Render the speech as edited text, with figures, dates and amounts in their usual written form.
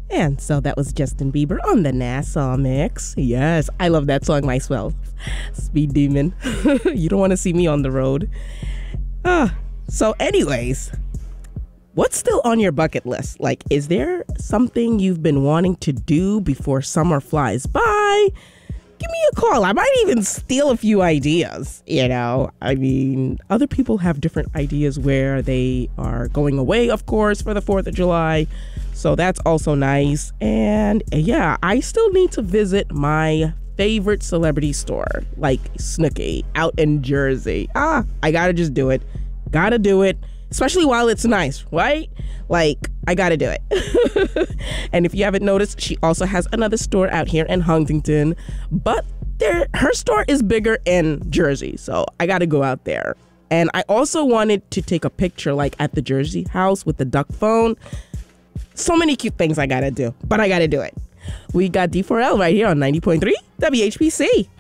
And so that was Justin Bieber on the Nassau Mix. Yes, I love that song myself. Speed Demon. You don't want to see me on the road. So anyways, what's still on your bucket list? Like, is there something you've been wanting to do before summer flies by? Give me a call. I might even steal a few ideas, I mean, other people have different ideas where they are going away, of course, for the 4th of July. So that's also nice. And yeah, I still need to visit my favorite celebrity store, like Snooki out in Jersey. I gotta just do it. Gotta do it. Especially while it's nice, right? Like, I gotta do it. And if you haven't noticed, she also has another store out here in Huntington, but her store is bigger in Jersey, so I gotta go out there. And I also wanted to take a picture, like, at the Jersey house with the duck phone. So many cute things I gotta do, but I gotta do it. We got D4L right here on 90.3 WHPC.